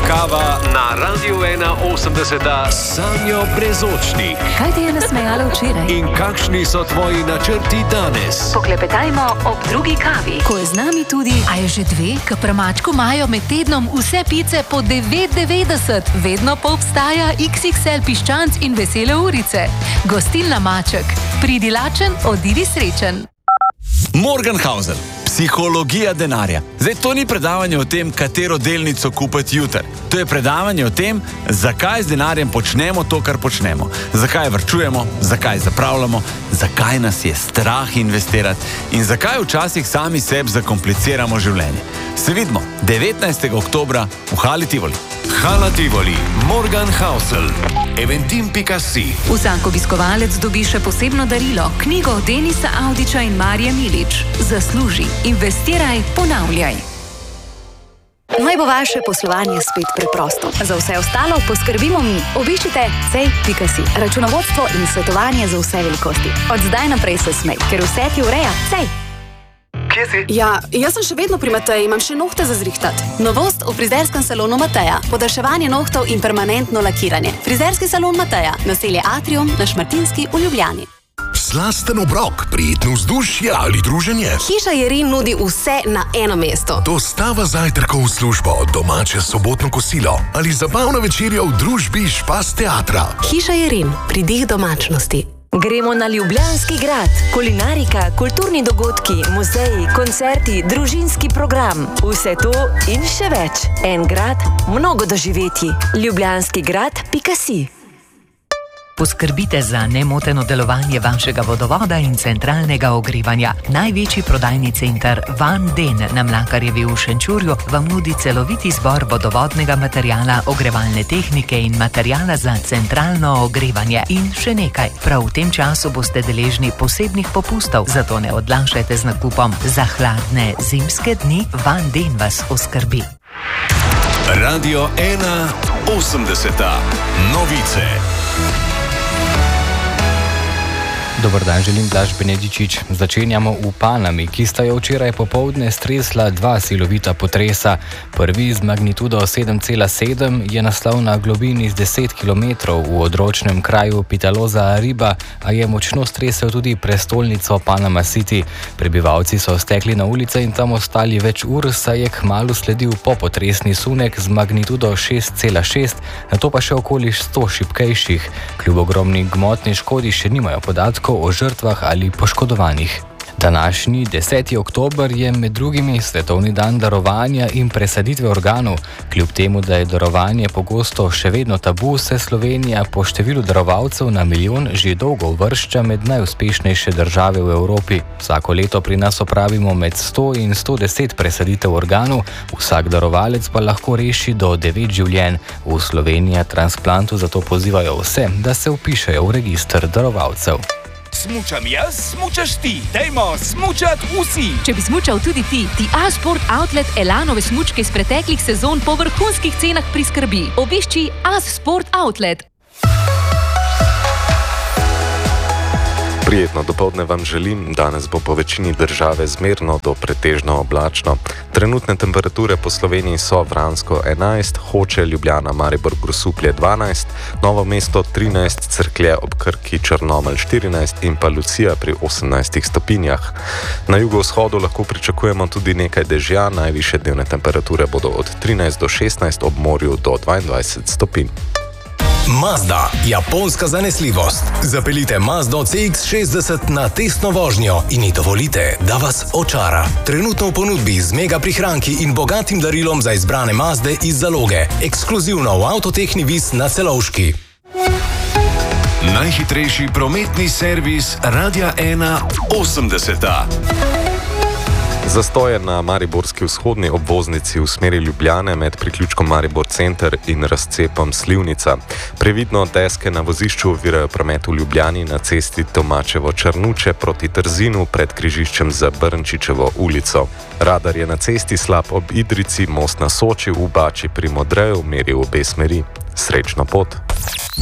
Kava na Radiu 1.80 Sanjo Brezočnik. Kaj te je nasmejalo včeraj? In kakšni so tvoji načrti danes? Poklepetajmo ob drugi kavi. Ko je z nami tudi, a je že dve, k pramačku imajo med tednom vse pice po 9,90. Vedno pa obstaja XXL piščanc in vesele urice. Gostilna Maček. Pridi lačen, odidi srečen. Morgenhausen. Psihologija denarja. Zdaj, to ni predavanje o tem, katero delnico kupiti jutri. To je predavanje o tem, zakaj z denarjem počnemo to, kar počnemo. Zakaj varčujemo, zakaj zapravljamo, zakaj nas je strah investirati in zakaj včasih sami sebi zakompliciramo življenje. Se vidimo 19. oktobra v Hali Tivoli. Hala Tivoli, Morgenhausen, eventim.si. Vsak obiskovalec dobi še posebno darilo, knjigo Denisa Avdića in Marije Milič. Zasluži, investiraj, ponavljaj. Naj bo vaše poslovanje spet preprosto. Za vse ostalo poskrbimo mi. Obiščite cej.si. Računovodstvo in svetovanje za vse velikosti. Od zdaj naprej se smej, ker vse ti ureja Cej. Kje si? Ja, jaz sem še vedno pri Mateji, imam še nohte za zrihtati. Novost v frizerskem salonu Mateja. Podaljševanje nohtov in permanentno lakiranje. Frizerski salon Mateja. Naselje Atrium na Šmartinski v Ljubljani. Slasten obrok, prijetno vzdušje ali druženje. Hiša Jerin nudi vse na eno mesto. Dostava zajtrkov v službo, domače sobotno kosilo ali zabavna večerja v družbi Špas teatra. Hiša Jerin, pridih domačnosti. Gremo na Ljubljanski grad. Kulinarika, kulturni dogodki, muzeji, koncerti, družinski program. Vse to in še več. En grad, mnogo doživetij. Ljubljanskigrad.si. Poskrbite za nemoteno delovanje vašega vodovoda in centralnega ogrevanja. Največji prodajni center Van Den na Mlakarjevi v Šenčurju vam nudi celovit izbor vodovodnega materijala, ogrevalne tehnike in materijala za centralno ogrevanje. In še nekaj, prav v tem času boste deležni posebnih popustov, zato ne odlašajte z nakupom. Za hladne zimske dni Van Den vas oskrbi. Radio 1.80 Novice. Dober dan, želim Blaž Benedičič. Začenjamo v Panami, ki sta jo včeraj popoldne stresla dva silovita potresa. Prvi z magnitudo 7,7 je naslal na globini z 10 km v odročnem kraju Pitalosa Riba, a je močno stresel tudi prestolnico Panama City. Prebivalci so stekli na ulice in tam ostali več ur, saj je kmalu sledil popotresni sunek z magnitudo 6,6, nato pa še okoli 100 šibkejših. Kljub ogromni gmotni škodi še nimajo podatkov o žrtvah ali poškodovanih. Današnji 10. oktober je med drugimi svetovni dan darovanja in presaditve organov. Kljub temu, da je darovanje pogosto še vedno tabu, se Slovenija po številu darovalcev na milijon že dolgo uvršča med najuspešnejše države v Evropi. Vsako leto pri nas opravimo med 100 in 110 presaditev organov, vsak darovalec pa lahko reši do 9 življenj. V Sloveniji transplantu zato pozivajo vse, da se vpišejo v register darovalcev. Smučam jaz, smučaš ti. Dajmo smučat vsi. Če bi smučal tudi ti A-Sport Outlet Elanove smučke iz preteklih sezon po vrhunskih cenah priskrbi. Obišči A-Sport Outlet. Prijetno dopoldne vam želim. Danes bo po večini države zmerno do pretežno oblačno. Trenutne temperature po Sloveniji so Vransko 11, Hoče, Ljubljana, Maribor, Grosuplje 12, Novo mesto 13, Cerklje ob Krki, Črnomelj 14 in pa Lucija pri 18 stopinjah. Na jugovzhodu lahko pričakujemo tudi nekaj dežja, najvišje dnevne temperature bodo od 13 do 16, ob morju do 22 stopinj. Mazda, japonska zanesljivost. Zapeljite Mazdo CX-60 na testno vožnjo in ji dovolite, da vas očara. Trenutno v ponudbi z mega prihranki in bogatim darilom za izbrane Mazde iz zaloge. Ekskluzivno v Avtotehni Vis na Celovški. Najhitrejši prometni servis Radia 1.80. Zastoje na mariborski vzhodni obvoznici v smeri Ljubljane med priključkom Maribor Center in razcepom Slivnica. Previdno, deske na vozišču ovirajo promet v Ljubljani na cesti Tomačevo-Črnuče proti Trzinu pred križiščem za Brnčičevo ulico. Radar je na cesti slab ob Idrici, most na Soči v Bači pri Modreju meri v obe smeri. Srečno pot!